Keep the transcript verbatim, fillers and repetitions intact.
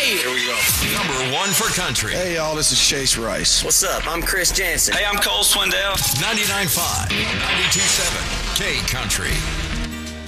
Here we go. Number one for country. Hey, y'all, this is Chase Rice. What's up? I'm Chris Jansen. Hey, I'm Cole Swindell. ninety-nine point five, ninety-two point seven, K Country.